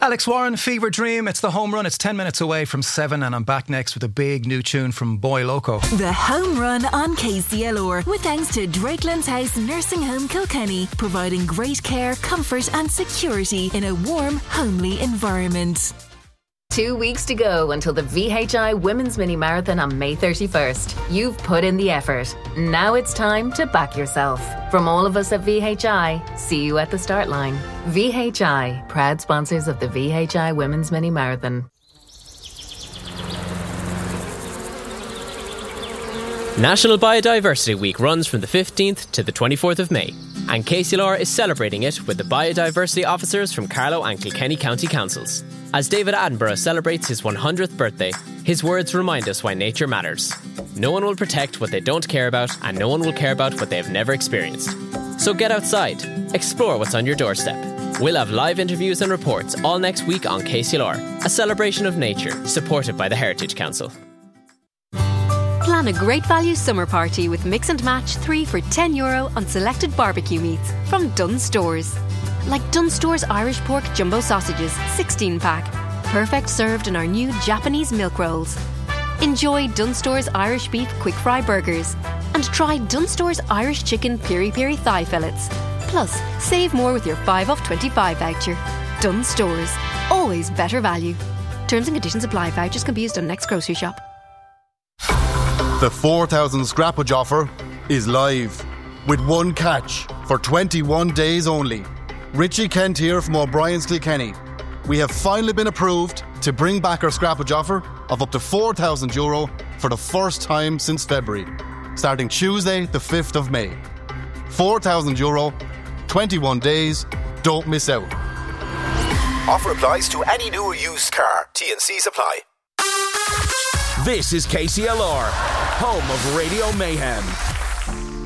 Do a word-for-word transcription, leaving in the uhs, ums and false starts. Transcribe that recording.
Alex Warren, Fever Dream. It's the home run. It's ten minutes away from seven, and I'm back next with a big new tune from Boy Loco. The home run on K C L R, with thanks to Drakelands House Nursing Home Kilkenny, providing great care, comfort and security in a warm, homely environment. Two weeks to go until the V H I Women's Mini Marathon on May thirty-first. You've put in the effort. Now it's time to back yourself. From all of us at V H I, see you at the start line. V H I, proud sponsors of the V H I Women's Mini Marathon. National Biodiversity Week runs from the fifteenth to the twenty-fourth of May, and K C L R is celebrating it with the biodiversity officers from Carlow and Kilkenny County Councils. As David Attenborough celebrates his one hundredth birthday, his words remind us why nature matters. No one will protect what they don't care about, and no one will care about what they have never experienced. So get outside, explore what's on your doorstep. We'll have live interviews and reports all next week on K C L R, a celebration of nature supported by the Heritage Council. Plan a great value summer party with Mix and Match three for ten euro on selected barbecue meats from Dunnes Stores. Like Dunnes Stores Irish Pork Jumbo Sausages, sixteen pack. Perfect served in our new Japanese milk rolls. Enjoy Dunnes Stores Irish Beef Quick Fry Burgers. And try Dunnes Stores Irish Chicken Piri Piri Thigh Fillets. Plus, save more with your five off twenty-five voucher. Dunnes Stores. Always better value. Terms and conditions apply. Vouchers can be used on next grocery shop. The four thousand scrappage offer is live, with one catch for twenty-one days only. Richie Kent here from O'Brien's Kilkenny. We have finally been approved to bring back our scrappage offer of up to four thousand euro for the first time since February, starting Tuesday the fifth of May. four thousand euro, twenty-one days, don't miss out. Offer applies to any new or used car. T and C's apply. This is K C L R, home of Radio Mayhem.